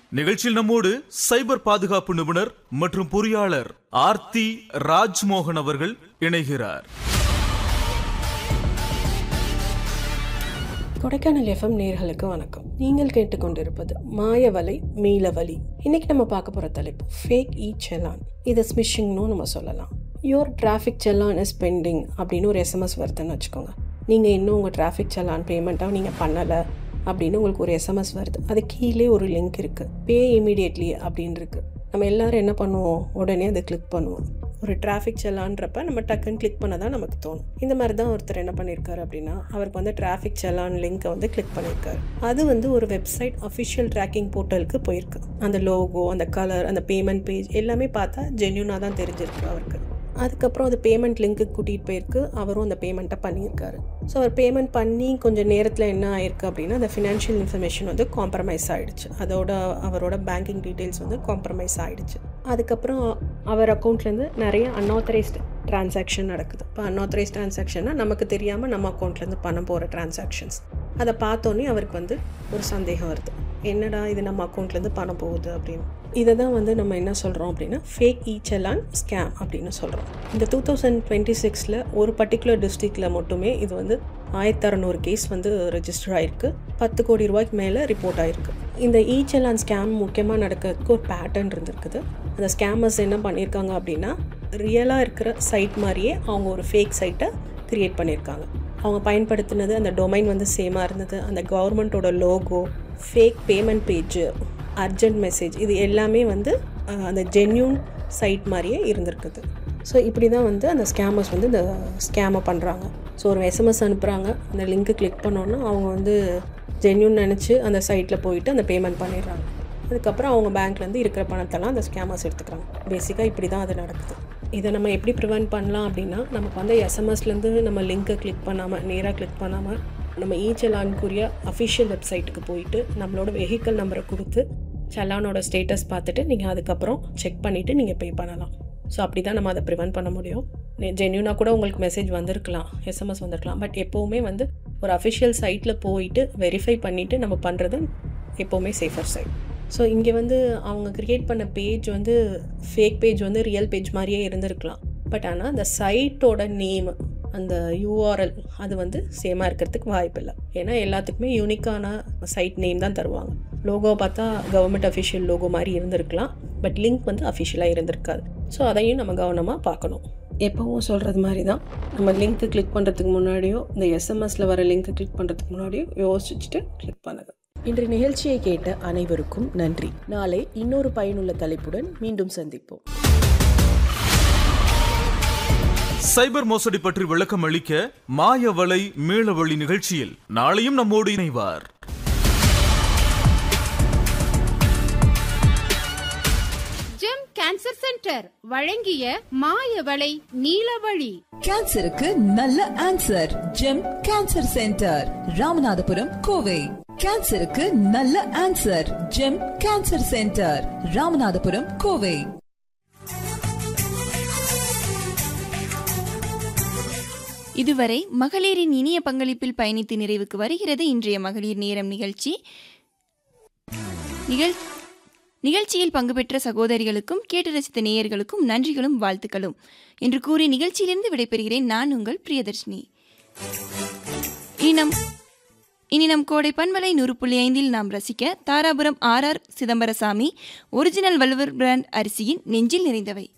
நிகழ்ச்சியில் நம்மோடு சைபர் பாதுகாப்பு நிபுணர் மற்றும் பொறியாளர் ஆர்த்தி ராஜ்மோகன் அவர்கள் இணைகிறார். கொடைக்கானல் FM நேயர்களுக்கு வணக்கம். நீங்கள் கேட்டுக்கொண்டிருப்பது மாயவலை மீளவழி. இன்னைக்கு நம்ம பார்க்க போற தலைப்பு ஃபேக் செலான். இது ஸ்மிஷிங்னு நம்ம சொல்லலாம். Your traffic challan is bending அப்படின்னு ஒரு SMS வருதுன்னு வச்சுக்கோங்க. நீங்கள் இன்னும் உங்கள் டிராஃபிக் செலான் பேமெண்ட்டாக நீங்கள் பண்ணலை அப்படின்னு உங்களுக்கு ஒரு SMS வருது. அது கீழே ஒரு லிங்க் இருக்குது, பே இமீடியட்லி அப்படின்னு இருக்குது. நம்ம எல்லோரும் என்ன பண்ணுவோம், உடனே அதை கிளிக் பண்ணுவோம். ஒரு டிராஃபிக் செலான்றப்ப நம்ம டக்குன்னு கிளிக் பண்ண தான் நமக்கு தோணும். இந்த மாதிரி தான் ஒருத்தர் என்ன பண்ணியிருக்காரு அப்படின்னா, அவருக்கு டிராஃபிக் செலான் லிங்க்கை கிளிக் பண்ணியிருக்காரு. அது ஒரு வெப்சைட் அஃபிஷியல் ட்ராக்கிங் போர்ட்டலுக்கு போயிருக்கு. அந்த லோகோ, அந்த கலர், அந்த பேமெண்ட் பேஜ் எல்லாமே பார்த்தா ஜென்யூனாக தான் தெரிஞ்சிருக்கு அவருக்கு. அதுக்கப்புறம் அது பேமெண்ட் லிங்க்கு கூட்டிகிட்டு போயிருக்கு. அவரும் அந்த பேமெண்ட்டை பண்ணியிருக்காரு. ஸோ அவர் பேமெண்ட் பண்ணி கொஞ்சம் நேரத்தில் என்ன ஆயிருக்கு அப்படின்னா, அந்த ஃபினான்ஷியல் இன்ஃபர்மேஷன் காம்ப்ரமைஸ் ஆகிடுச்சு. அவரோட பேங்கிங் டீட்டெயில்ஸ் காம்ப்ரமைஸ் ஆகிடுச்சு. அதுக்கப்புறம் அவர் அக்கௌண்ட்லேருந்து நிறைய அன்ஆத்தரைஸ்டு ட்ரான்சாக்ஷன் நடக்குது. இப்போ அன்ஆத்தரைஸ்ட் ட்ரான்சாக்ஷன்னா நமக்கு தெரியாமல் நம்ம அக்கௌண்ட்லேருந்து பணம் போகிற ட்ரான்சாக்ஷன்ஸ். அதை பார்த்தோன்னே அவருக்கு ஒரு சந்தேகம் வருது, என்னடா இது நம்ம அக்கௌண்ட்லேருந்து பணம் போகுது அப்படின்னு. இதை தான் நம்ம என்ன சொல்கிறோம் அப்படின்னா ஃபேக் செலான் ஸ்கேம் அப்படின்னு சொல்கிறோம். இந்த 2026 ஒரு பர்டிகுலர் டிஸ்ட்ரிக்டில் மட்டுமே இது 1600 கேஸ் ரெஜிஸ்டர் ஆகிருக்கு. 10 கோடி ரூபாய்க்கு மேலே ரிப்போர்ட் ஆகிருக்கு. இந்த செலான் ஸ்கேம் முக்கியமாக நடக்கிறதுக்கு ஒரு பேட்டர்ன் இருந்திருக்குது. அந்த ஸ்கேமர்ஸ் என்ன பண்ணியிருக்காங்க அப்படின்னா, ரியலாக இருக்கிற சைட் மாதிரியே அவங்க ஒரு ஃபேக் சைட்டை க்ரியேட் பண்ணியிருக்காங்க. அவங்க பயன்படுத்தினது அந்த டொமைன் சேமாக இருந்தது. அந்த கவர்மெண்ட்டோட logo, fake payment page, urgent message, இது எல்லாமே அந்த ஜென்யூன் சைட் மாதிரியே இருந்திருக்குது. ஸோ இப்படி தான் அந்த ஸ்கேமர்ஸ் இந்த ஸ்கேமை பண்ணுறாங்க. ஸோ ஒரு SMS அனுப்புகிறாங்க, அந்த லிங்க்கு கிளிக் பண்ணோன்னா அவங்க ஜென்யூன் நினச்சி அந்த சைட்டில் போயிட்டு அந்த பேமெண்ட் பண்ணிடுறாங்க. அதுக்கப்புறம் அவங்க பேங்க்லேருந்து இருக்கிற பணத்தெல்லாம் அந்த ஸ்கேமர்ஸ் எடுத்துக்கிறாங்க. பேசிக்காக இப்படி தான் அது நடக்குது. இதை நம்ம எப்படி ப்ரிவென்ட் பண்ணலாம் அப்படின்னா, நமக்கு SMSலேருந்து நம்ம லிங்க்கை கிளிக் பண்ணாமல், நேராக கிளிக் பண்ணாமல், நம்ம செலானுக்குரிய அஃபிஷியல் வெப்சைட்டுக்கு போயிட்டு நம்மளோட வெஹிக்கல் நம்பரை கொடுத்து செலானோட ஸ்டேட்டஸ் பார்த்துட்டு நீங்கள் அதுக்கப்புறம் செக் பண்ணிவிட்டு நீங்கள் பே பண்ணலாம். ஸோ அப்படி தான் நம்ம அதை ப்ரிவென்ட் பண்ண முடியும். ஜென்யூனாக கூட உங்களுக்கு மெசேஜ் வந்திருக்கலாம், SMS வந்திருக்கலாம். பட் எப்போவுமே ஒரு அஃபிஷியல் சைட்டில் போயிட்டு வெரிஃபை பண்ணிவிட்டு நம்ம பண்ணுறது எப்போவுமே சேஃபர் சைட். ஸோ இங்கே அவங்க க்ரியேட் பண்ண page fake page real page மாதிரியே இருந்திருக்கலாம். பட் ஆனால் அந்த சைட்டோட நேம், அந்த URL அது சேமாக இருக்கிறதுக்கு வாய்ப்பு இல்லை. ஏன்னா எல்லாத்துக்குமே யூனிக்கான சைட் நேம் தான் தருவாங்க. லோகோ பார்த்தா கவர்மெண்ட் அஃபிஷியல் லோகோ மாதிரி இருந்திருக்கலாம், பட் லிங்க் அஃபிஷியலாக இருந்திருக்காது. ஸோ அதையும் நம்ம கவனமாக பார்க்கணும். எப்போவும் சொல்கிறது மாதிரி தான், நம்ம லிங்க்கு கிளிக் பண்ணுறதுக்கு முன்னாடியோ, இந்த SMSல வர லிங்க்கு கிளிக் பண்ணுறதுக்கு முன்னாடியோ யோசிச்சுட்டு கிளிக் பண்ணுங்க. இன்று நிகழ்ச்சியை கேட்ட அனைவருக்கும் நன்றி. நாளை இன்னொரு பயனுள்ள தலைப்புடன் மீண்டும் சந்திப்போம். சைபர் மோசடி பற்றி விளக்கம் அளிக்க மாயவலை மீளவழி நிகழ்ச்சியில் நாளையும் நம்மோடு இணைவார். ஜெம் கேன்சர் சென்டர் வழங்கிய மாயவலை நீலவழி. கேன்சருக்கு நல்ல answer. GeM cancer centre, Ramanathapuram, Kovai. கேன்சருக்கு நல்ல answer. GeM cancer centre, Ramanathapuram, Kovai. இதுவரை மகளிரின் இனிய பங்களிப்பில் பயணித்து நிறைவுக்கு வருகிறது இன்றைய மகளிர் நேரம் நிகழ்ச்சி. நிகழ்ச்சியில் பங்கு பெற்ற சகோதரிகளுக்கும் கேட்டு ரசித்த நேயர்களுக்கும் நன்றிகளும் வாழ்த்துக்களும் என்று கூறி நிகழ்ச்சியிலிருந்து விடைபெறுகிறேன். நான் உங்கள் பிரியதர்ஷினி. இனி நம் கோடை பண்பலை 100.5 நாம் ரசிக்க Dharapuram RR Chidambarasamy original Valluvar brand அரிசியின் நெஞ்சில் நிறைந்தவை.